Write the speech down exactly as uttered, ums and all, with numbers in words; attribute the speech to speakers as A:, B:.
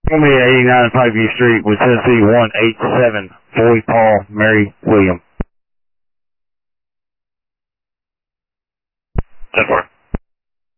A: Gonna be at eighty-nine Pikeview Street with Tennessee one eight seven, Boy, Paul, Mary, William. ten four.